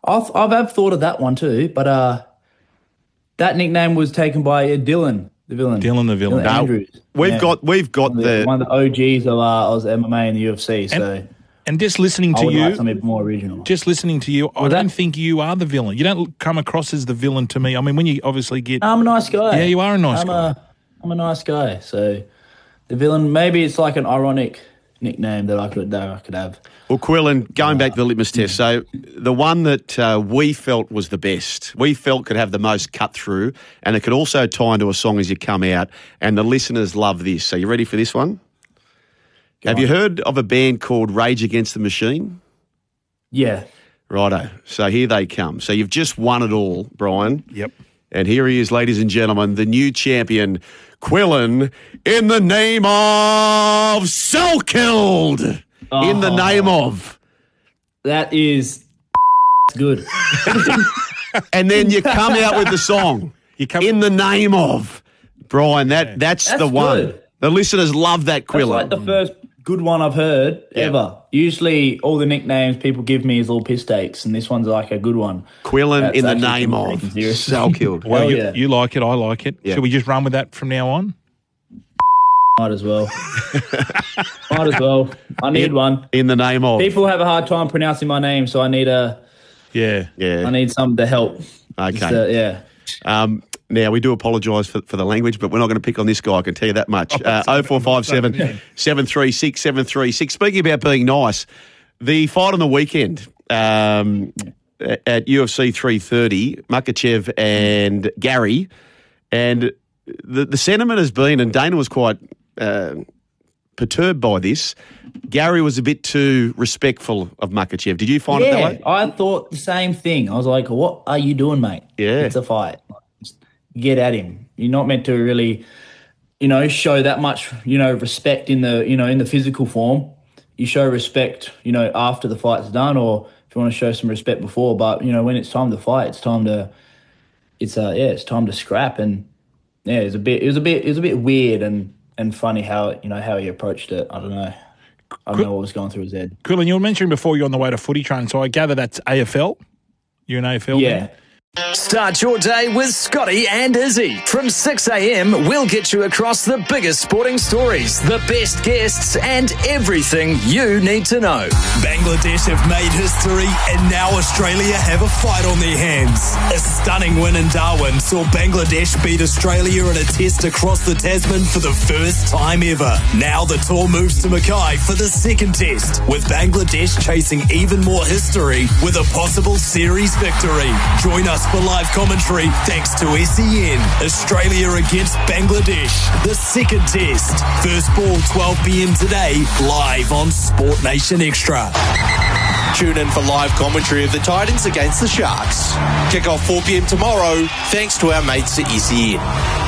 I've thought of that one too, but that nickname was taken by Dylan the Villain. Dylan the Villain. Dylan Andrews. We've got one of the OGs of Oz MMA and the UFC. And just listening to I would you, like something more original. Just listening to you, I don't think you are the villain. You don't come across as the villain to me. I mean, when you obviously get... I'm a nice guy. Yeah, you are a nice guy. I'm a nice guy. So the villain, maybe it's like an ironic nickname that I could have. Well, Quillan, going back to the litmus test, so the one that we felt was the best, we felt could have the most cut through, and it could also tie into a song as you come out, and the listeners love this. So you ready for this one? Have you heard of a band called Rage Against the Machine? Yeah. Righto. So here they come. So you've just won it all, Brian. Yep. And here he is, ladies and gentlemen, the new champion, Quillan, in the name of Soul Killed. In the name of. That is good. And then you come out with the song. In the name of. Brian, that's the one. Good. The listeners love that, Quillan. That's like the first good one I've heard ever. Usually all the nicknames people give me is little piss takes, and this one's like a good one. Quillan in the name of. Soul Killed. Well, you like it, I like it. Yeah. Should we just run with that from now on? Might as well. Might as well. I need one. In the name of. People have a hard time pronouncing my name, so I need Yeah. I need something to help. Okay. Now, we do apologise for the language, but we're not going to pick on this guy, I can tell you that much. 0457 736 736. Speaking about being nice, the fight on the weekend at UFC 330, Makhachev and Gary, and the sentiment has been, and Dana was quite perturbed by this, Gary was a bit too respectful of Makhachev. Did you find it that way? I thought the same thing. I was like, what are you doing, mate? Yeah. It's a fight. Get at him. You're not meant to really, show that much, respect in the physical form. You show respect, after the fight's done, or if you want to show some respect before. But when it's time to fight, it's time to scrap. And it was a bit weird and funny how he approached it. I don't know. I don't know what was going through his head. Cool. And you were mentioning before you're on the way to footy training, so I gather that's AFL. You're an AFL? Yeah. Man? Start your day with Scotty and Izzy. From 6 a.m, we'll get you across the biggest sporting stories, the best guests, and everything you need to know. Bangladesh have made history, and now Australia have a fight on their hands. A stunning win in Darwin saw Bangladesh beat Australia in a test across the Tasman for the first time ever. Now the tour moves to Mackay for the second test, with Bangladesh chasing even more history with a possible series victory. Join us for live commentary thanks to SEN. Australia against Bangladesh, the second test. First ball 12 p.m. today, live on Sport Nation Extra. Tune in for live commentary of the Titans against the Sharks. Kick off 4 p.m. tomorrow, thanks to our mates at SEN.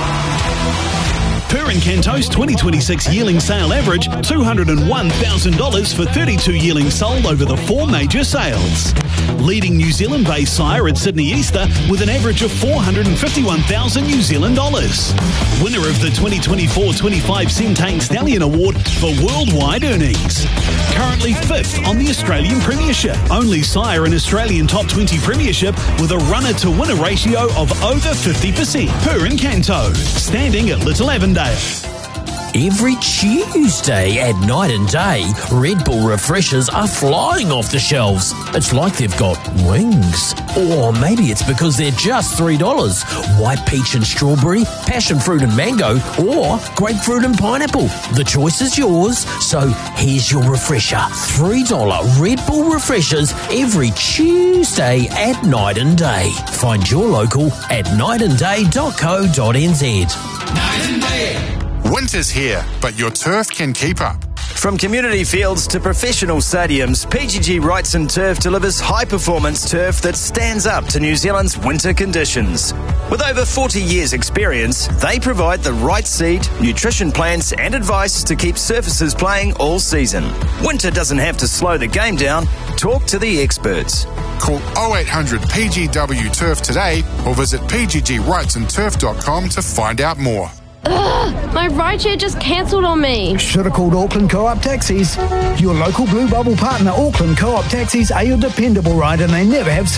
Per and Canto's 2026 yearling sale average, $201,000 for 32 yearlings sold over the 4 major sales. Leading New Zealand-based sire at Sydney Easter with an average of $451,000 New Zealand dollars. Winner of the 2024-25 Centane Stallion Award for worldwide earnings. Currently 5th on the Australian Premiership. Only sire in Australian Top 20 Premiership with a runner-to-winner ratio of over 50%. Per and Canto, standing at Little Avondale. Every Tuesday at Night and Day, Red Bull refreshers are flying off the shelves. It's like they've got wings. Or maybe it's because they're just $3. White peach and strawberry, passion fruit and mango, or grapefruit and pineapple. The choice is yours, so here's your refresher. $3 Red Bull refreshers every Tuesday at Night and Day. Find your local at nightandday.co.nz. Night and Day. Winter's here, but your turf can keep up. From community fields to professional stadiums, PGG Wrightson Turf delivers high-performance turf that stands up to New Zealand's winter conditions. With over 40 years' experience, they provide the right seed, nutrition plans and advice to keep surfaces playing all season. Winter doesn't have to slow the game down. Talk to the experts. Call 0800 PGW Turf today or visit pggwrightsonturf.com to find out more. Ugh, my rideshare just cancelled on me. Should have called Auckland Co-op Taxis. Your local Blue Bubble partner, Auckland Co-op Taxis, are your dependable ride and they never have